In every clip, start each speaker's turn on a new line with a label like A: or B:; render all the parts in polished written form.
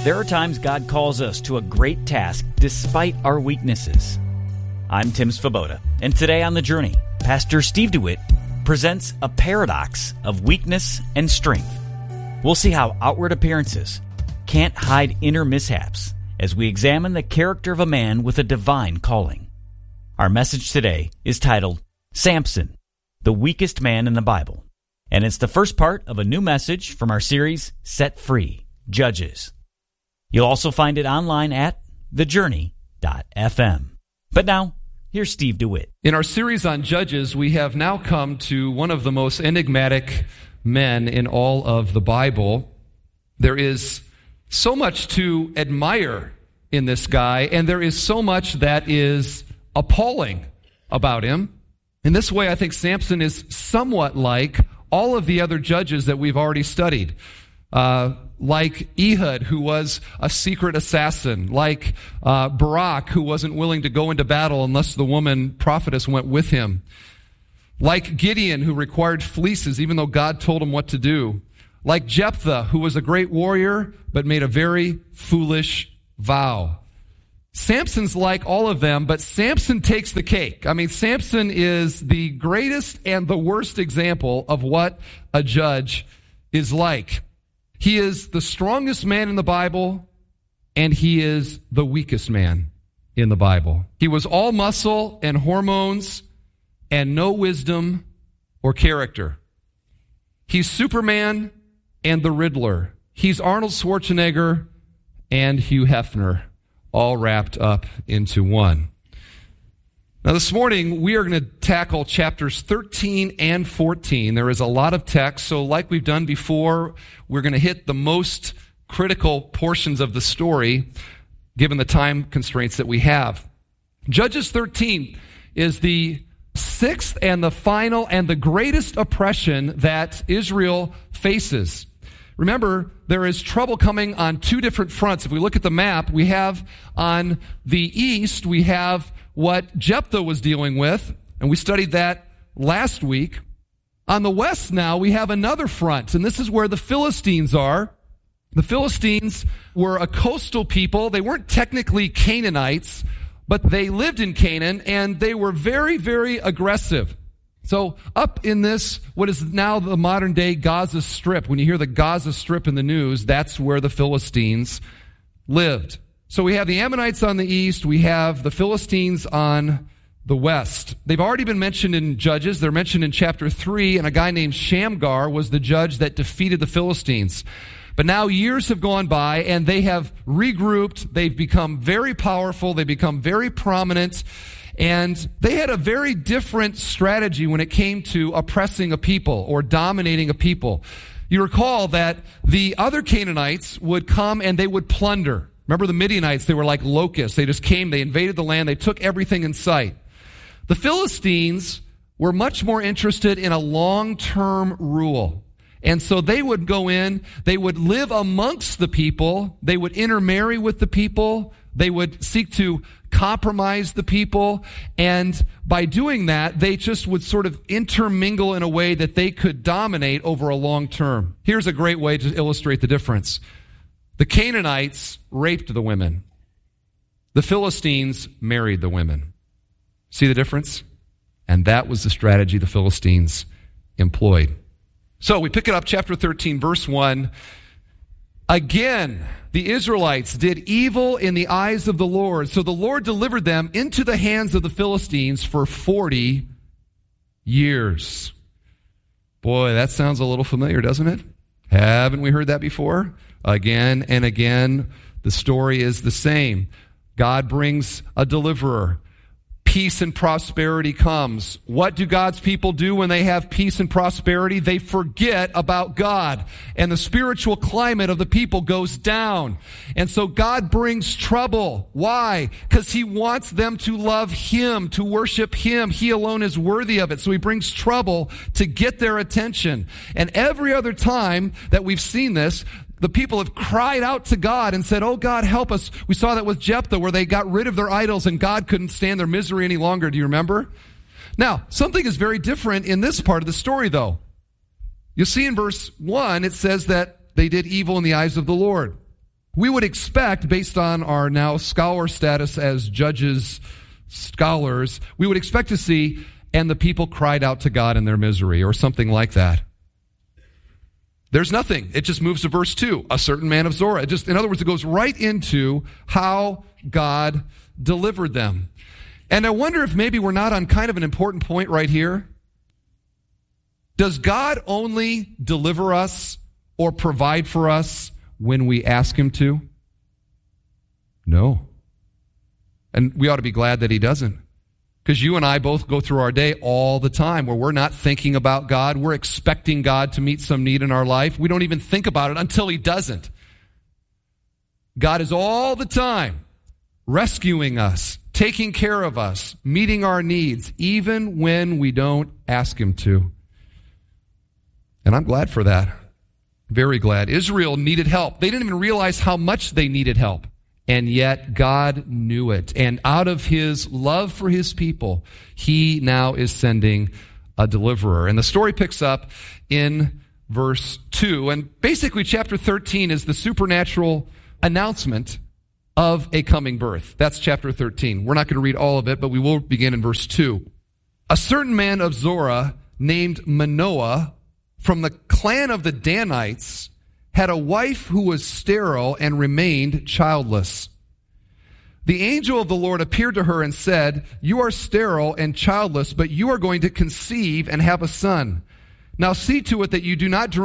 A: There are times God calls us to a great task despite our weaknesses. I'm Tim Svoboda, and today on The Journey, Pastor Steve DeWitt presents a paradox of weakness and strength. We'll see how outward appearances can't hide inner mishaps as we examine the character of a man with a divine calling. Our message today is titled, Samson, the weakest man in the Bible. And it's the first part of a new message from our series, Set Free, Judges. You'll also find it online at thejourney.fm. But now, here's Steve DeWitt.
B: In our series on Judges, we have now come to one of the most enigmatic men in all of the Bible. There is so much to admire in this guy, and there is so much that is appalling about him. In this way, I think Samson is somewhat like all of the other judges that we've already studied. Like Ehud, who was a secret assassin. Like Barak, who wasn't willing to go into battle unless the woman prophetess went with him. Like Gideon, who required fleeces even though God told him what to do. Like Jephthah, who was a great warrior but made a very foolish vow. Samson's like all of them, but Samson takes the cake. I mean, Samson is the greatest and the worst example of what a judge is like. He is the strongest man in the Bible, and he is the weakest man in the Bible. He was all muscle and hormones and no wisdom or character. He's Superman and the Riddler. He's Arnold Schwarzenegger and Hugh Hefner, all wrapped up into one. Now this morning, we are going to tackle chapters 13 and 14. There is a lot of text, so like we've done before, we're going to hit the most critical portions of the story, given the time constraints that we have. Judges 13 is the sixth and the final and the greatest oppression that Israel faces. Remember, there is trouble coming on two different fronts. If we look at the map, we have on the east, we have what Jephthah was dealing with, and we studied that last week. On the west now, we have another front, and this is where the Philistines are. The Philistines were a coastal people. They weren't technically Canaanites, but they lived in Canaan, and they were very, very aggressive. So up in this, what is now the modern-day Gaza Strip, when you hear the Gaza Strip in the news, that's where the Philistines lived. So we have the Ammonites on the east, we have the Philistines on the west. They've already been mentioned in Judges. They're mentioned in chapter 3, and a guy named Shamgar was the judge that defeated the Philistines. But now years have gone by, and they have regrouped. They've become very powerful. They've become very prominent. And they had a very different strategy when it came to oppressing a people or dominating a people. You recall that the other Canaanites would come and they would plunder. Remember the Midianites, they were like locusts. They just came, they invaded the land, they took everything in sight. The Philistines were much more interested in a long-term rule. And so they would go in, they would live amongst the people, they would intermarry with the people, they would seek to compromise the people, and by doing that, they just would sort of intermingle in a way that they could dominate over a long term. Here's a great way to illustrate the difference. The Canaanites raped the women. The Philistines married the women. See the difference? And that was the strategy the Philistines employed. So we pick it up, chapter 13, verse 1. Again, the Israelites did evil in the eyes of the Lord. So the Lord delivered them into the hands of the Philistines for 40 years. Boy, that sounds a little familiar, doesn't it? Haven't we heard that before? Again and again, the story is the same. God brings a deliverer. Peace and prosperity comes. What do God's people do when they have peace and prosperity? They forget about God, and the spiritual climate of the people goes down. And so God brings trouble. Why? Because He wants them to love Him, to worship Him. He alone is worthy of it. So He brings trouble to get their attention. And every other time that we've seen this, the people have cried out to God and said, oh, God, help us. We saw that with Jephthah, where they got rid of their idols and God couldn't stand their misery any longer. Do you remember? Now, something is very different in this part of the story, though. You'll see in verse 1, it says that they did evil in the eyes of the Lord. We would expect, based on our now scholar status as judges, scholars, we would expect to see, and the people cried out to God in their misery, or something like that. There's nothing. It just moves to verse 2, a certain man of Zorah. In other words, it goes right into how God delivered them. And I wonder if maybe we're not on kind of an important point right here. Does God only deliver us or provide for us when we ask him to? No. And we ought to be glad that he doesn't. Because you and I both go through our day all the time where we're not thinking about God. We're expecting God to meet some need in our life. We don't even think about it until he doesn't. God is all the time rescuing us, taking care of us, meeting our needs, even when we don't ask him to. And I'm glad for that. Very glad. Israel needed help. They didn't even realize how much they needed help. And yet God knew it. And out of his love for his people, he now is sending a deliverer. And the story picks up in verse 2. And basically chapter 13 is the supernatural announcement of a coming birth. That's chapter 13. We're not going to read all of it, but we will begin in verse 2. A certain man of Zorah named Manoah from the clan of the Danites had a wife who was sterile and remained childless. The angel of the Lord appeared to her and said, "You are sterile and childless, but you are going to conceive and have a son. Now see to it that you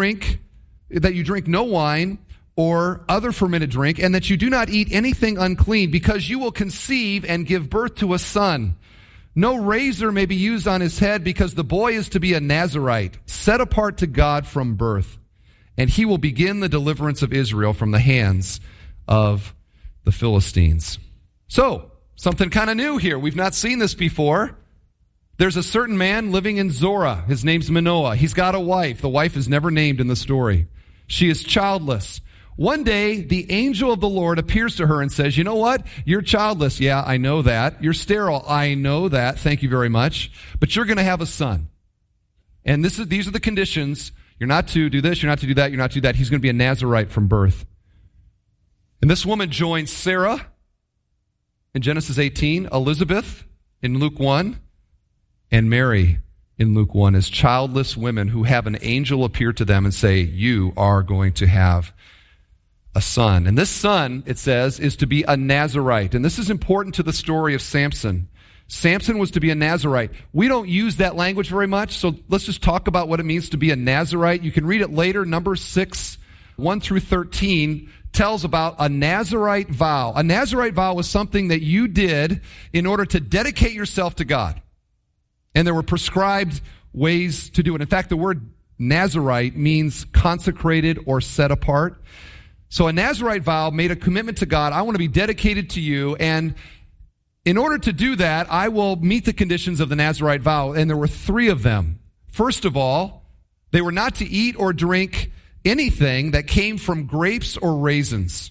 B: drink no wine or other fermented drink, and that you do not eat anything unclean, because you will conceive and give birth to a son. No razor may be used on his head, because the boy is to be a Nazirite, set apart to God from birth. And he will begin the deliverance of Israel from the hands of the Philistines." So, something kind of new here. We've not seen this before. There's a certain man living in Zorah. His name's Manoah. He's got a wife. The wife is never named in the story. She is childless. One day, the angel of the Lord appears to her and says, "You know what? You're childless. Yeah, I know that. You're sterile. I know that. Thank you very much. But you're going to have a son. And these are the conditions. You're not to do this, you're not to do that, you're not to do that. He's going to be a Nazirite from birth." And this woman joins Sarah in Genesis 18, Elizabeth in Luke 1, and Mary in Luke 1 as childless women who have an angel appear to them and say, "You are going to have a son." And this son, it says, is to be a Nazirite. And this is important to the story of Samson. Samson was to be a Nazirite. We don't use that language very much, so let's just talk about what it means to be a Nazirite. You can read it later. Numbers 6, 1 through 13 tells about a Nazirite vow. A Nazirite vow was something that you did in order to dedicate yourself to God. And there were prescribed ways to do it. In fact, the word Nazirite means consecrated or set apart. So a Nazirite vow made a commitment to God. I want to be dedicated to you, and in order to do that, I will meet the conditions of the Nazirite vow, and there were 3 of them. First of all, they were not to eat or drink anything that came from grapes or raisins.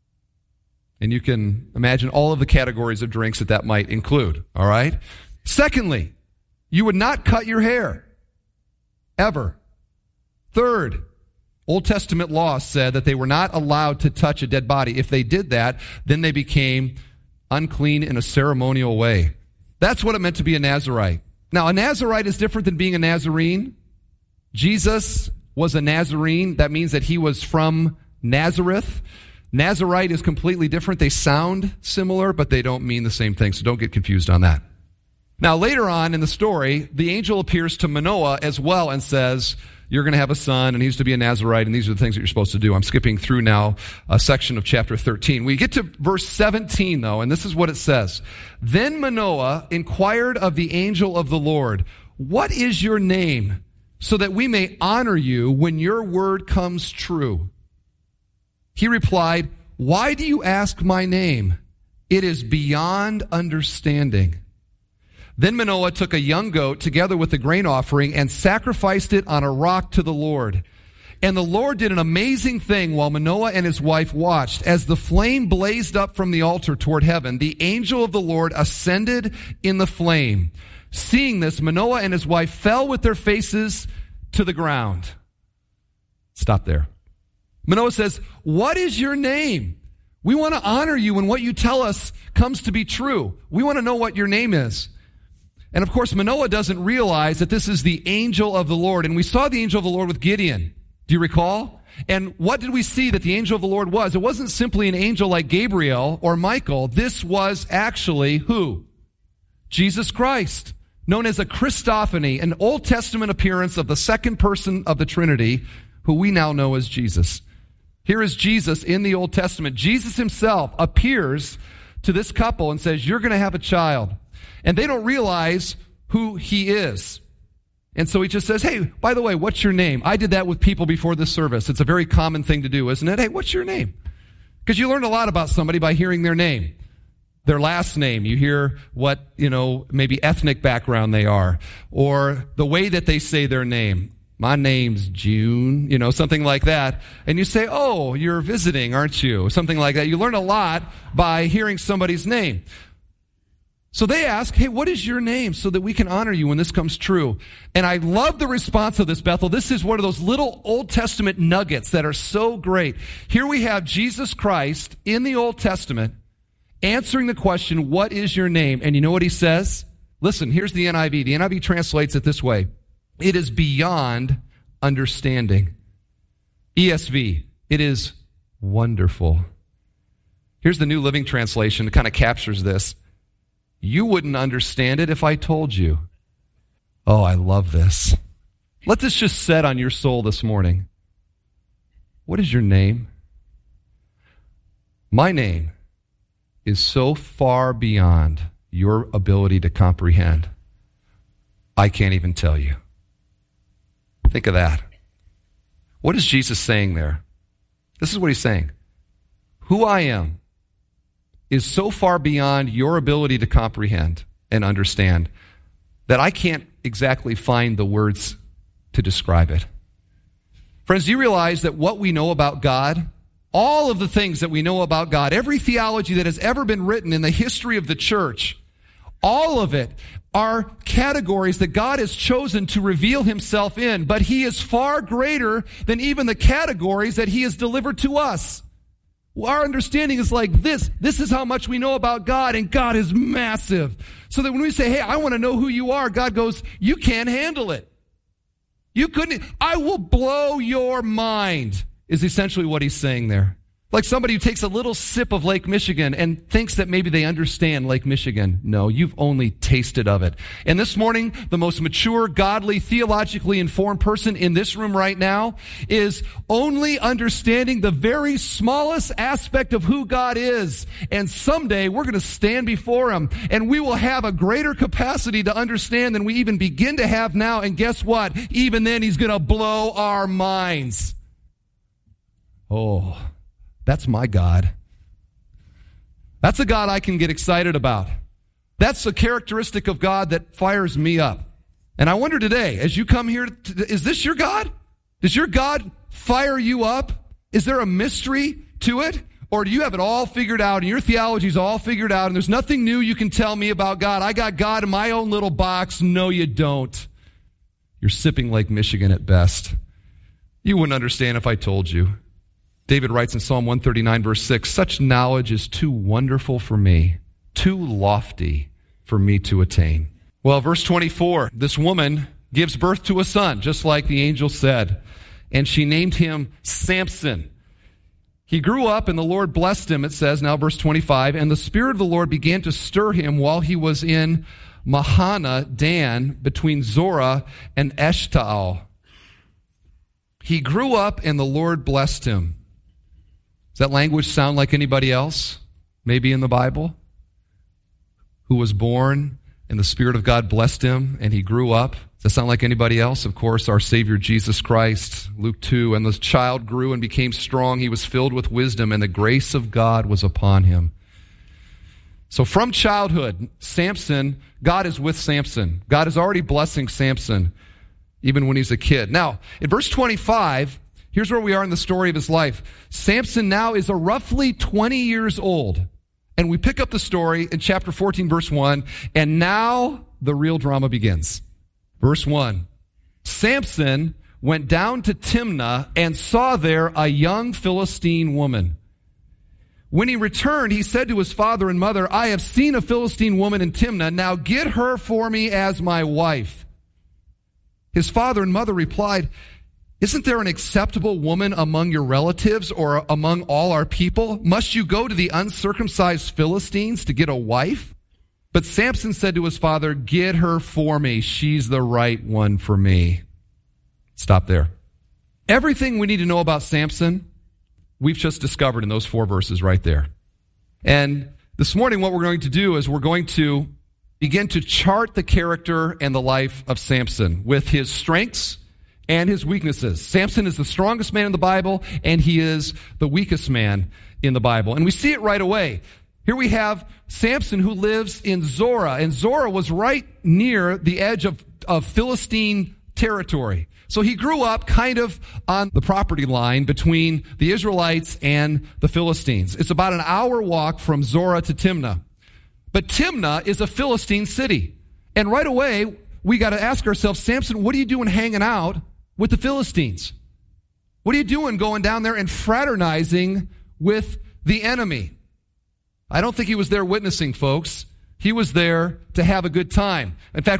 B: And you can imagine all of the categories of drinks that might include, all right? Secondly, you would not cut your hair, ever. Third, Old Testament law said that they were not allowed to touch a dead body. If they did that, then they became unclean in a ceremonial way. That's what it meant to be a Nazirite. Now, a Nazirite is different than being a Nazarene. Jesus was a Nazarene. That means that he was from Nazareth. Nazirite is completely different. They sound similar, but they don't mean the same thing, so don't get confused on that. Now, later on in the story, the angel appears to Manoah as well and says, "You're going to have a son, and he's to be a Nazirite, and these are the things that you're supposed to do." I'm skipping through now a section of chapter 13. We get to verse 17, though, and this is what it says. "Then Manoah inquired of the angel of the Lord, 'What is your name, so that we may honor you when your word comes true?' He replied, 'Why do you ask my name? It is beyond understanding.' Then Manoah took a young goat together with the grain offering and sacrificed it on a rock to the Lord. And the Lord did an amazing thing while Manoah and his wife watched. As the flame blazed up from the altar toward heaven, the angel of the Lord ascended in the flame. Seeing this, Manoah and his wife fell with their faces to the ground." Stop there. Manoah says, "What is your name, We want to honor you when what you tell us comes to be true. We want to know what your name is. And of course, Manoah doesn't realize that this is the angel of the Lord. And we saw the angel of the Lord with Gideon. Do you recall? And what did we see that the angel of the Lord was? It wasn't simply an angel like Gabriel or Michael. This was actually who? Jesus Christ, known as a Christophany, an Old Testament appearance of the second person of the Trinity, who we now know as Jesus. Here is Jesus in the Old Testament. Jesus himself appears to this couple and says, you're going to have a child. And they don't realize who he is. And so he just says, hey, by the way, what's your name? I did that with people before this service. It's a very common thing to do, isn't it? Hey, what's your name? Because you learn a lot about somebody by hearing their name. Their last name. You hear what, maybe ethnic background they are. Or the way that they say their name. My name's June, something like that. And you say, oh, you're visiting, aren't you? Something like that. You learn a lot by hearing somebody's name. So they ask, hey, what is your name so that we can honor you when this comes true? And I love the response of this, Bethel. This is one of those little Old Testament nuggets that are so great. Here we have Jesus Christ in the Old Testament answering the question, what is your name? And you know what he says? Listen, here's the NIV. The NIV translates it this way. It is beyond understanding. ESV, it is wonderful. Here's the New Living Translation that kind of captures this. You wouldn't understand it if I told you. Oh, I love this. Let this just set on your soul this morning. What is your name? My name is so far beyond your ability to comprehend. I can't even tell you. Think of that. What is Jesus saying there? This is what he's saying. Who I am is so far beyond your ability to comprehend and understand that I can't exactly find the words to describe it. Friends, do you realize that what we know about God, all of the things that we know about God, every theology that has ever been written in the history of the church, all of it are categories that God has chosen to reveal himself in, but he is far greater than even the categories that he has delivered to us. Our understanding is like this. This is how much we know about God, and God is massive. So that when we say, hey, I want to know who you are, God goes, you can't handle it. You couldn't. I will blow your mind, is essentially what he's saying there. Like somebody who takes a little sip of Lake Michigan and thinks that maybe they understand Lake Michigan. No, you've only tasted of it. And this morning, the most mature, godly, theologically informed person in this room right now is only understanding the very smallest aspect of who God is. And someday we're going to stand before him and we will have a greater capacity to understand than we even begin to have now. And guess what? Even then he's going to blow our minds. Oh, that's my God. That's a God I can get excited about. That's a characteristic of God that fires me up. And I wonder today, as you come here, is this your God? Does your God fire you up? Is there a mystery to it? Or do you have it all figured out and your theology's all figured out and there's nothing new you can tell me about God? I got God in my own little box. No, you don't. You're sipping Lake Michigan at best. You wouldn't understand if I told you. David writes in Psalm 139, verse 6, such knowledge is too wonderful for me, too lofty for me to attain. Well, verse 24, this woman gives birth to a son, just like the angel said, and she named him Samson. He grew up and the Lord blessed him, it says, now verse 25, and the Spirit of the Lord began to stir him while he was in Mahana Dan between Zorah and Eshtaol. He grew up and the Lord blessed him. Does that language sound like anybody else? Maybe in the Bible? Who was born and the Spirit of God blessed him and he grew up? Does that sound like anybody else? Of course, our Savior Jesus Christ. Luke 2, and the child grew and became strong. He was filled with wisdom and the grace of God was upon him. So from childhood, Samson, God is with Samson. God is already blessing Samson even when he's a kid. Now, in verse 25, here's where we are in the story of his life. Samson now is a roughly 20 years old. And we pick up the story in chapter 14, verse 1. And now the real drama begins. Verse 1. Samson went down to Timnah and saw there a young Philistine woman. When he returned, he said to his father and mother, I have seen a Philistine woman in Timnah. Now get her for me as my wife. His father and mother replied, isn't there an acceptable woman among your relatives or among all our people? Must you go to the uncircumcised Philistines to get a wife? But Samson said to his father, get her for me. She's the right one for me. Stop there. Everything we need to know about Samson, we've just discovered in those 4 verses right there. And this morning what we're going to do is we're going to begin to chart the character and the life of Samson with his strengths and his weaknesses. Samson is the strongest man in the Bible, and he is the weakest man in the Bible. And we see it right away. Here we have Samson who lives in Zorah, and Zorah was right near the edge of Philistine territory. So he grew up kind of on the property line between the Israelites and the Philistines. It's about an hour walk from Zorah to Timnah. But Timnah is a Philistine city. And right away, we got to ask ourselves, Samson, what are you doing hanging out with the Philistines? What are you doing going down there and fraternizing with the enemy? I don't think he was there witnessing, folks. He was there to have a good time. In fact,